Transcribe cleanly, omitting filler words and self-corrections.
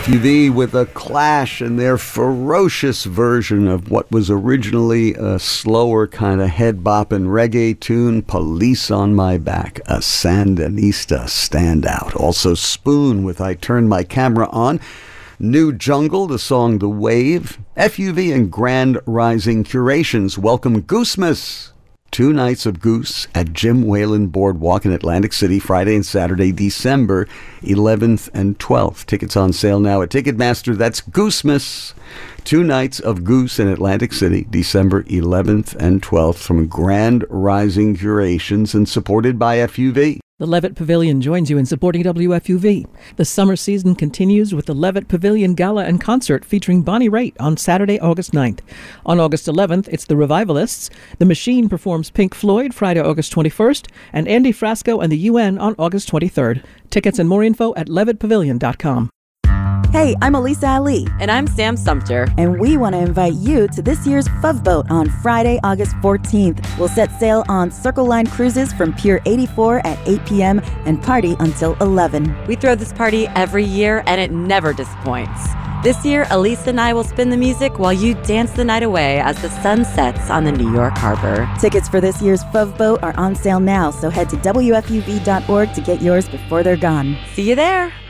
FUV with a Clash and their ferocious version of what was originally a slower kind of head-bopping reggae tune, Police on My Back, a Sandinista standout. Also Spoon with I Turn My Camera On. New Jungle, the song The Wave. FUV and Grand Rising Curations welcome Goosemas. 2 nights of Goose at Jim Whalen Boardwalk in Atlantic City, Friday and Saturday, December 11th and 12th. Tickets on sale now at Ticketmaster. That's Goosemas. 2 nights of Goose in Atlantic City, December 11th and 12th from Grand Rising Curations and supported by FUV. The Levitt Pavilion joins you in supporting WFUV. The summer season continues with the Levitt Pavilion Gala and Concert featuring Bonnie Raitt on Saturday, August 9th. On August 11th, it's the Revivalists. The Machine performs Pink Floyd Friday, August 21st, and Andy Frasco and the UN on August 23rd. Tickets and more info at levittpavilion.com. Hey, I'm Elisa Ali. And I'm Sam Sumter. And we want to invite you to this year's FUV Boat on Friday, August 14th. We'll set sail on Circle Line cruises from Pier 84 at 8 p.m. and party until 11. We throw this party every year, and it never disappoints. This year, Elisa and I will spin the music while you dance the night away as the sun sets on the New York Harbor. Tickets for this year's FUV Boat are on sale now, so head to WFUV.org to get yours before they're gone. See you there.